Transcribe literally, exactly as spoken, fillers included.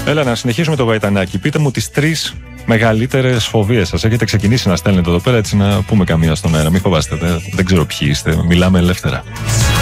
Έλα να συνεχίσουμε το Γαϊτανάκι. Πείτε μου τις τρεις μεγαλύτερες φοβίες σας. Έχετε ξεκινήσει να στέλνετε εδώ πέρα, έτσι να πούμε καμία στον αέρα. Μην φοβάστε, δεν, δεν ξέρω ποιοι είστε. Μιλάμε ελεύθερα.